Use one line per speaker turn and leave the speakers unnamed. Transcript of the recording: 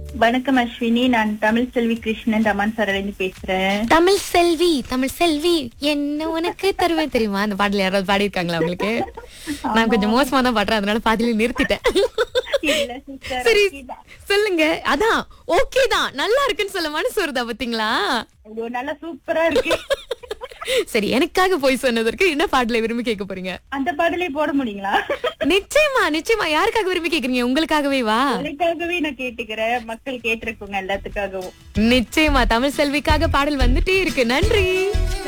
வணக்கம் அஸ்வினி, நான் தமிழ் செல்வி கிருஷ்ணன் ரமான் சாரிலிருந்து பேசுறேன்.
தமிழ் செல்வி என்ன உனக்கு தருவேன் தெரியுமா? அந்த பாடல யாராவது பாடியிருக்காங்களா உங்களுக்கு? நான் கொஞ்சம் மோசமா தான் பாடுறேன், அதனால பாதியில நிறுத்திட்டேன்.
இல்ல sister,
சரி
okay தான்.
சொல்லுங்க. அதான் ஓகே தான், நல்லா இருக்குன்னு சொல்ல மனசு வருதா பாத்தீங்களா?
ஐயோ, நல்லா சூப்பரா இருக்கு.
சரி, எனக்காக போய் சொன்னதற்கு என்ன பாடலை விரும்பி கேட்க போறீங்க?
அந்த பாடலே போட முடியுங்களா?
நிச்சயமா நிச்சயமா. யாருக்காக விரும்பி கேக்குறீங்க? உங்களுக்காகவே வா.
எனக்காகவே நான் கேட்டுக்கிறேன், மக்கள் கேட்டிருக்கோங்க எல்லாத்துக்காகவும்.
நிச்சயமா தமிழ் செல்விக்காக பாடல் வந்துட்டே இருக்கு. நன்றி.